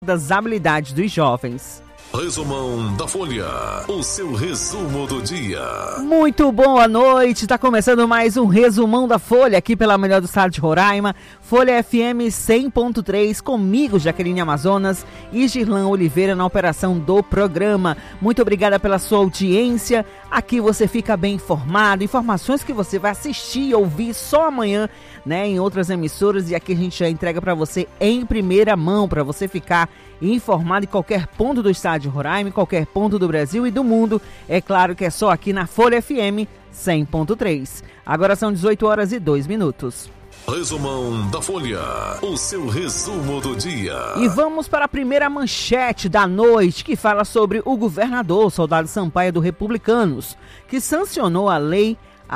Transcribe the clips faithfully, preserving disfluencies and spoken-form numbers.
das habilidades dos jovens. Resumão da Folha, o seu resumo do dia. Muito boa noite, está começando mais um Resumão da Folha aqui pela melhor do estado de Roraima, Folha F M cem ponto três, comigo Jaqueline Amazonas e Girlan Oliveira na operação do programa. Muito obrigada pela sua audiência, aqui você fica bem informado, informações que você vai assistir e ouvir só amanhã, né, em outras emissoras, e aqui a gente já entrega para você em primeira mão, para você ficar informado em qualquer ponto do estado de Roraima, em qualquer ponto do Brasil e do mundo. É claro que é só aqui na Folha F M cem ponto três. Agora são dezoito horas e dois minutos. Resumão da Folha, o seu resumo do dia. E vamos para a primeira manchete da noite, que fala sobre o governador Soldado Sampaio do Republicanos, que sancionou a lei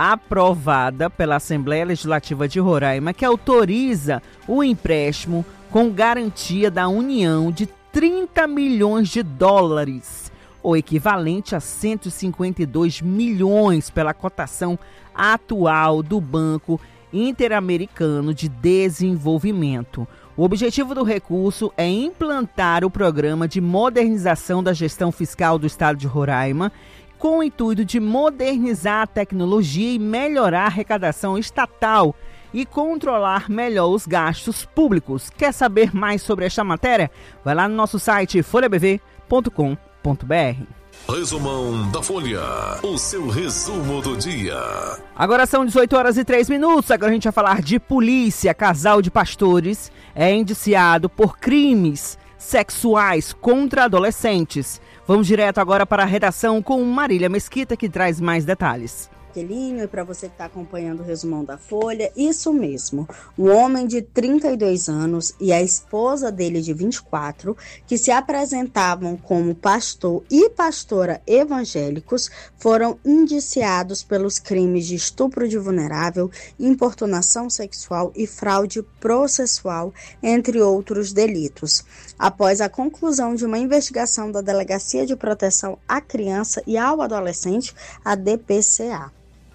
aprovada pela Assembleia Legislativa de Roraima, que autoriza o empréstimo com garantia da União de trinta milhões de dólares, o equivalente a cento e cinquenta e dois milhões pela cotação atual do Banco Interamericano de Desenvolvimento. O objetivo do recurso é implantar o programa de modernização da gestão fiscal do estado de Roraima, com o intuito de modernizar a tecnologia e melhorar a arrecadação estatal e controlar melhor os gastos públicos. Quer saber mais sobre esta matéria? Vai lá no nosso site folha b v ponto com ponto b r. Resumão da Folha, o seu resumo do dia. Agora são dezoito horas e três minutos, agora a gente vai falar de polícia. Casal de pastores é indiciado por crimes sexuais contra adolescentes. Vamos direto agora para a redação com Marília Mesquita, que traz mais detalhes. E para você que está acompanhando o Resumão da Folha, isso mesmo, um homem de trinta e dois anos e a esposa dele de vinte e quatro, que se apresentavam como pastor e pastora evangélicos, foram indiciados pelos crimes de estupro de vulnerável, importunação sexual e fraude processual, entre outros delitos, após a conclusão de uma investigação da Delegacia de Proteção à Criança e ao Adolescente, a D P C A.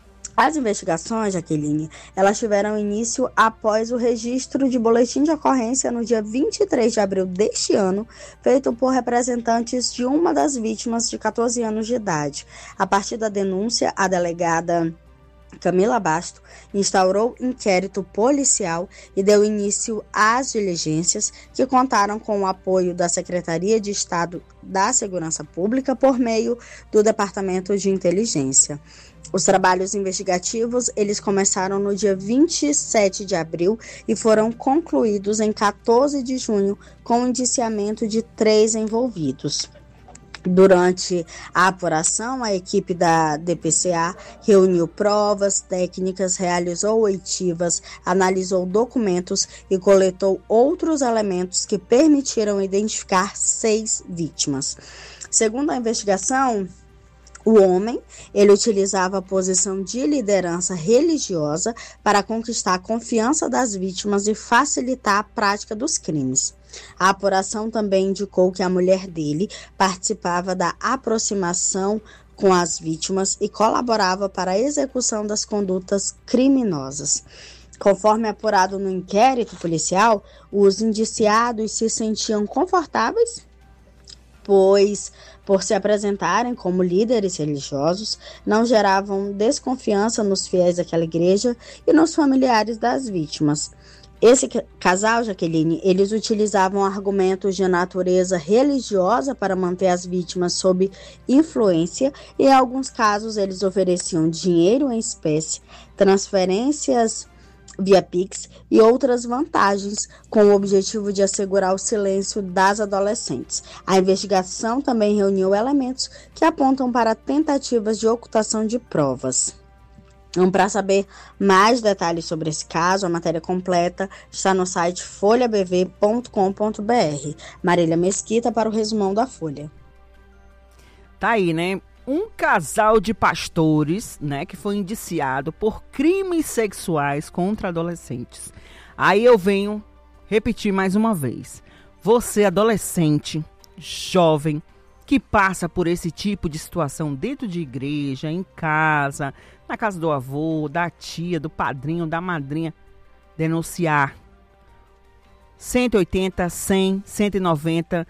As investigações, Jaqueline, elas tiveram início após o registro de boletim de ocorrência no dia vinte e três de abril deste ano, feito por representantes de uma das vítimas de catorze anos de idade. A partir da denúncia, a delegada Camila Basto instaurou inquérito policial e deu início às diligências, que contaram com o apoio da Secretaria de Estado da Segurança Pública por meio do Departamento de Inteligência. Os trabalhos investigativos, eles começaram no dia vinte e sete de abril e foram concluídos em quatorze de junho, com o indiciamento de três envolvidos. Durante a apuração, a equipe da D P C A reuniu provas técnicas, realizou oitivas, analisou documentos e coletou outros elementos que permitiram identificar seis vítimas. Segundo a investigação, o homem, ele utilizava a posição de liderança religiosa para conquistar a confiança das vítimas e facilitar a prática dos crimes. A apuração também indicou que a mulher dele participava da aproximação com as vítimas e colaborava para a execução das condutas criminosas. Conforme apurado no inquérito policial, os indiciados se sentiam confortáveis, pois, por se apresentarem como líderes religiosos, não geravam desconfiança nos fiéis daquela igreja e nos familiares das vítimas. Esse casal, Jaqueline, eles utilizavam argumentos de natureza religiosa para manter as vítimas sob influência e, em alguns casos, eles ofereciam dinheiro em espécie, transferências via Pix e outras vantagens, com o objetivo de assegurar o silêncio das adolescentes. A investigação também reuniu elementos que apontam para tentativas de ocultação de provas. Então, para saber mais detalhes sobre esse caso, a matéria completa está no site folha b v ponto com ponto b r. Marília Mesquita para o Resumão da Folha. Tá aí, né? Um casal de pastores, né, que foi indiciado por crimes sexuais contra adolescentes. Aí eu venho repetir mais uma vez. Você, adolescente, jovem, que passa por esse tipo de situação dentro de igreja, em casa, na casa do avô, da tia, do padrinho, da madrinha, denunciar. cento e oitenta, cem, cento e noventa,